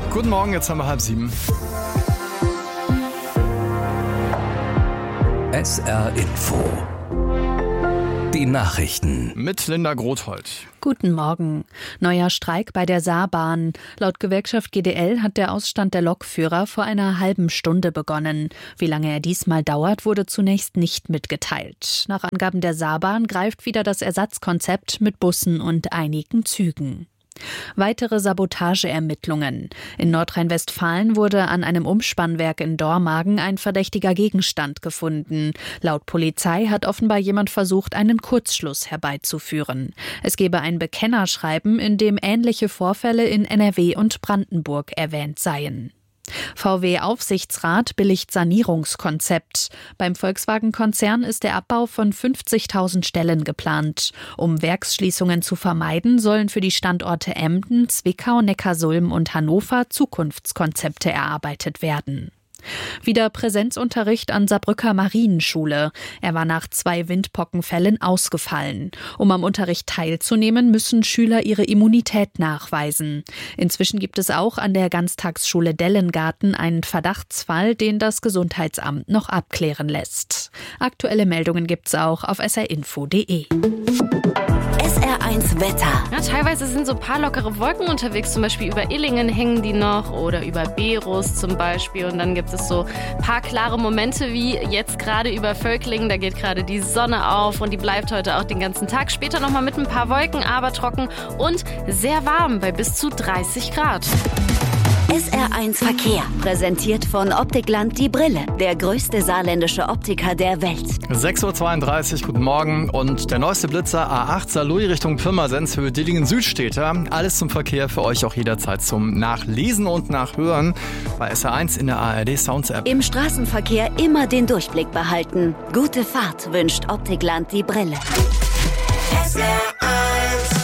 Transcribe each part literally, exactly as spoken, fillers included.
Guten Morgen, jetzt haben wir halb sieben. S R Info. Die Nachrichten. Mit Linda Grothold. Guten Morgen. Neuer Streik bei der Saarbahn. Laut Gewerkschaft G D L hat der Ausstand der Lokführer vor einer halben Stunde begonnen. Wie lange er diesmal dauert, wurde zunächst nicht mitgeteilt. Nach Angaben der Saarbahn greift wieder das Ersatzkonzept mit Bussen und einigen Zügen. Weitere Sabotageermittlungen. In Nordrhein-Westfalen wurde an einem Umspannwerk in Dormagen ein verdächtiger Gegenstand gefunden. Laut Polizei hat offenbar jemand versucht, einen Kurzschluss herbeizuführen. Es gebe ein Bekennerschreiben, in dem ähnliche Vorfälle in N R W und Brandenburg erwähnt seien. V W-Aufsichtsrat billigt Sanierungskonzept. Beim Volkswagen-Konzern ist der Abbau von fünfzigtausend Stellen geplant. Um Werksschließungen zu vermeiden, sollen für die Standorte Emden, Zwickau, Neckarsulm und Hannover Zukunftskonzepte erarbeitet werden. Wieder Präsenzunterricht an Saarbrücker Marienschule. Er war nach zwei Windpockenfällen ausgefallen. Um am Unterricht teilzunehmen, müssen Schüler ihre Immunität nachweisen. Inzwischen gibt es auch an der Ganztagsschule Dellengarten einen Verdachtsfall, den das Gesundheitsamt noch abklären lässt. Aktuelle Meldungen gibt's auch auf s r info punkt d e. S R eins Wetter. Ja, teilweise sind so ein paar lockere Wolken unterwegs, zum Beispiel über Illingen hängen die noch oder über Berus zum Beispiel. Und dann gibt es so ein paar klare Momente wie jetzt gerade über Völklingen. Da geht gerade die Sonne auf und die bleibt heute auch den ganzen Tag. Später nochmal mit ein paar Wolken, aber trocken und sehr warm bei bis zu dreißig Grad. S R eins Verkehr. Präsentiert von Optikland die Brille. Der größte saarländische Optiker der Welt. sechs Uhr zweiunddreißig, guten Morgen. Und der neueste Blitzer A acht Saarlouis Richtung Pirmasens, Höhe Dillingen Südstädter. Alles zum Verkehr für euch auch jederzeit zum Nachlesen und Nachhören bei S R eins in der A R D Sounds App. Im Straßenverkehr immer den Durchblick behalten. Gute Fahrt wünscht Optikland die Brille. S R eins.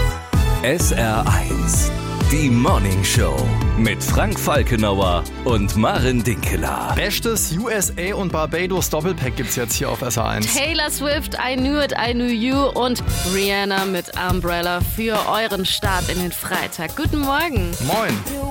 S R eins. Die Morning Show mit Frank Falkenauer und Maren Dinkeler. Bestes U S A und Barbados Doppelpack gibt's jetzt hier auf S R eins. Taylor Swift, I Knew It, I Knew You und Rihanna mit Umbrella für euren Start in den Freitag. Guten Morgen. Moin.